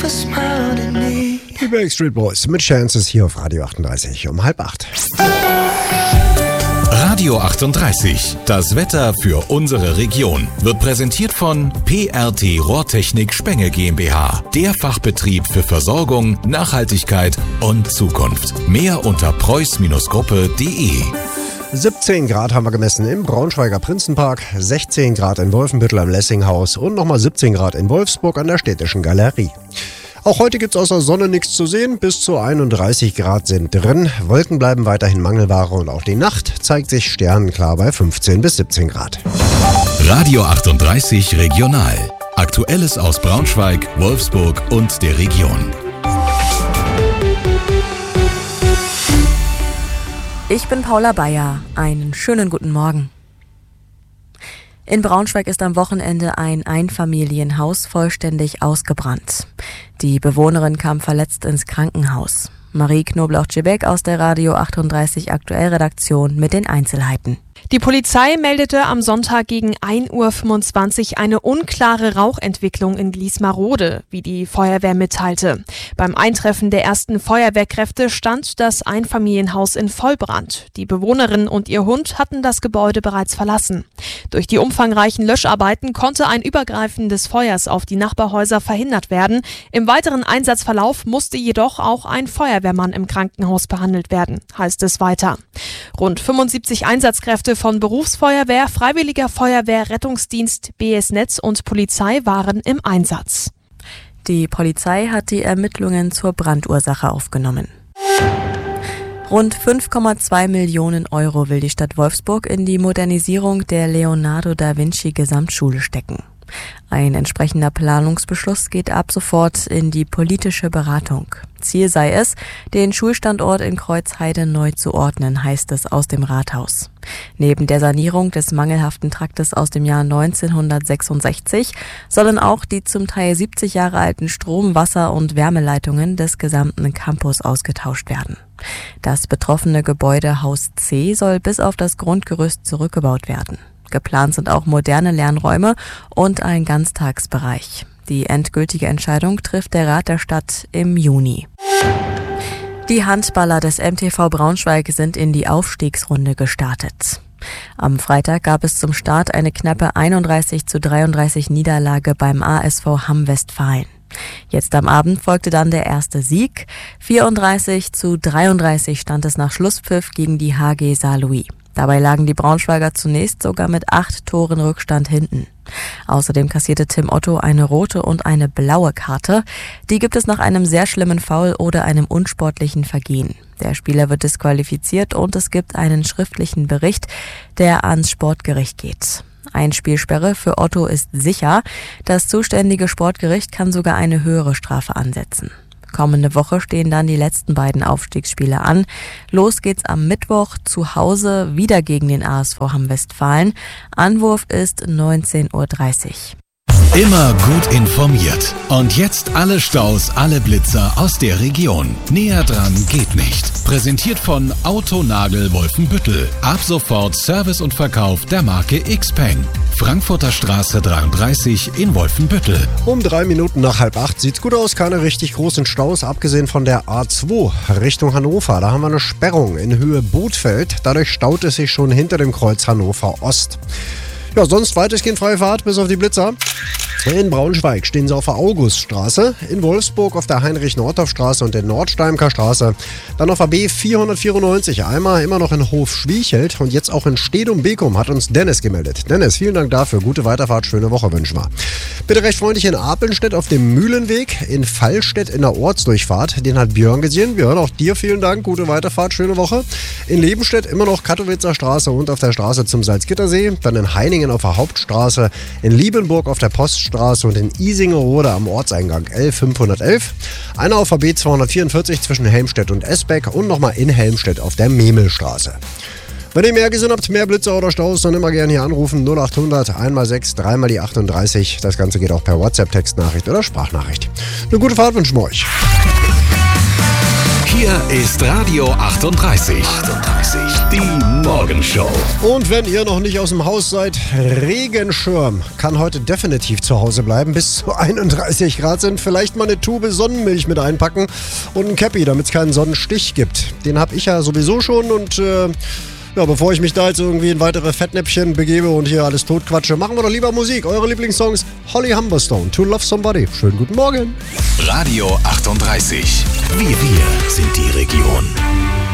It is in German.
never smiled at me. Die Backstreet Boys mit Chances hier auf Radio 38 um 7:30. Radio 38, das Wetter für unsere Region, wird präsentiert von PRT Rohrtechnik Spenge GmbH, der Fachbetrieb für Versorgung, Nachhaltigkeit und Zukunft. Mehr unter preuß-gruppe.de. 17 Grad haben wir gemessen im Braunschweiger Prinzenpark, 16 Grad in Wolfenbüttel am Lessinghaus und nochmal 17 Grad in Wolfsburg an der Städtischen Galerie. Auch heute gibt es außer Sonne nichts zu sehen, bis zu 31 Grad sind drin. Wolken bleiben weiterhin Mangelware und auch die Nacht zeigt sich sternenklar bei 15 bis 17 Grad. Radio 38 Regional. Aktuelles aus Braunschweig, Wolfsburg und der Region. Ich bin Paula Bayer. Einen schönen guten Morgen. In Braunschweig ist am Wochenende ein Einfamilienhaus vollständig ausgebrannt. Die Bewohnerin kam verletzt ins Krankenhaus. Marie Knoblauch-Cibek aus der Radio 38 Aktuell-Redaktion mit den Einzelheiten. Die Polizei meldete am Sonntag gegen 1:25 Uhr eine unklare Rauchentwicklung in Gliesmarode, wie die Feuerwehr mitteilte. Beim Eintreffen der ersten Feuerwehrkräfte stand das Einfamilienhaus in Vollbrand. Die Bewohnerin und ihr Hund hatten das Gebäude bereits verlassen. Durch die umfangreichen Löscharbeiten konnte ein Übergreifen des Feuers auf die Nachbarhäuser verhindert werden. Im weiteren Einsatzverlauf musste jedoch auch ein Feuerwehrmann im Krankenhaus behandelt werden, heißt es weiter. Rund 75 Einsatzkräfte von Berufsfeuerwehr, Freiwilliger Feuerwehr, Rettungsdienst, BS Netz und Polizei waren im Einsatz. Die Polizei hat die Ermittlungen zur Brandursache aufgenommen. Rund 5,2 Millionen Euro will die Stadt Wolfsburg in die Modernisierung der Leonardo da Vinci Gesamtschule stecken. Ein entsprechender Planungsbeschluss geht ab sofort in die politische Beratung. Ziel sei es, den Schulstandort in Kreuzheide neu zu ordnen, heißt es aus dem Rathaus. Neben der Sanierung des mangelhaften Traktes aus dem Jahr 1966 sollen auch die zum Teil 70 Jahre alten Strom-, Wasser- und Wärmeleitungen des gesamten Campus ausgetauscht werden. Das betroffene Gebäude Haus C soll bis auf das Grundgerüst zurückgebaut werden. Geplant sind auch moderne Lernräume und ein Ganztagsbereich. Die endgültige Entscheidung trifft der Rat der Stadt im Juni. Die Handballer des MTV Braunschweig sind in die Aufstiegsrunde gestartet. Am Freitag gab es zum Start eine knappe 31:33 Niederlage beim ASV Hamm Westfalen. Jetzt am Abend folgte dann der erste Sieg. 34:33 stand es nach Schlusspfiff gegen die HG Saarlouis. Dabei lagen die Braunschweiger zunächst sogar mit 8 Toren Rückstand hinten. Außerdem kassierte Tim Otto eine rote und eine blaue Karte. Die gibt es nach einem sehr schlimmen Foul oder einem unsportlichen Vergehen. Der Spieler wird disqualifiziert und es gibt einen schriftlichen Bericht, der ans Sportgericht geht. Einspielsperre für Otto ist sicher. Das zuständige Sportgericht kann sogar eine höhere Strafe ansetzen. Kommende Woche stehen dann die letzten beiden Aufstiegsspiele an. Los geht's am Mittwoch zu Hause wieder gegen den ASV Hamm Westfalen. Anwurf ist 19:30 Uhr. Immer gut informiert. Und jetzt alle Staus, alle Blitzer aus der Region. Näher dran geht nicht. Präsentiert von Autonagel Wolfenbüttel. Ab sofort Service und Verkauf der Marke Xpeng. Frankfurter Straße 33 in Wolfenbüttel. Um 3 Minuten nach 7:30 sieht's gut aus. Keine richtig großen Staus, abgesehen von der A2 Richtung Hannover. Da haben wir eine Sperrung in Höhe Bothfeld. Dadurch staut es sich schon hinter dem Kreuz Hannover Ost. Ja, sonst weitestgehend freie Fahrt, bis auf die Blitzer. In Braunschweig stehen sie auf der Auguststraße, in Wolfsburg auf der Heinrich-Nordhoff-Straße und der Nordsteimker Straße. Dann auf der B 494, einmal immer noch in Hof-Schwiechelt und jetzt auch in Stedum-Beckum hat uns Dennis gemeldet. Dennis, vielen Dank dafür. Gute Weiterfahrt, schöne Woche wünschen wir. Bitte recht freundlich in Apelstedt auf dem Mühlenweg, in Fallstedt in der Ortsdurchfahrt. Den hat Björn gesehen. Björn, auch dir vielen Dank. Gute Weiterfahrt, schöne Woche. In Lebenstedt immer noch Kattowitzer Straße und auf der Straße zum Salzgittersee. Dann in Heiningen auf der Hauptstraße, in Liebenburg auf der Poststraße und in Isingerode am Ortseingang L511. Einer auf der B244 zwischen Helmstedt und Esbeck und nochmal in Helmstedt auf der Memelstraße. Wenn ihr mehr gesehen habt, mehr Blitzer oder Staus, dann immer gerne hier anrufen. 0800 1x6 3x die 38. Das Ganze geht auch per WhatsApp, Textnachricht oder Sprachnachricht. Eine gute Fahrt wünschen wir euch. Hier ist Radio 38. Die Morgenshow. Und wenn ihr noch nicht aus dem Haus seid, Regenschirm kann heute definitiv zu Hause bleiben. Bis zu 31 Grad sind. Vielleicht mal eine Tube Sonnenmilch mit einpacken und ein Cappy, damit es keinen Sonnenstich gibt. Den habe ich ja sowieso schon und ja, bevor ich mich da jetzt irgendwie in weitere Fettnäpfchen begebe und hier alles totquatsche, machen wir doch lieber Musik. Eure Lieblingssongs: Holly Humberstone, To Love Somebody. Schönen guten Morgen. Radio 38. Wir sind die Region.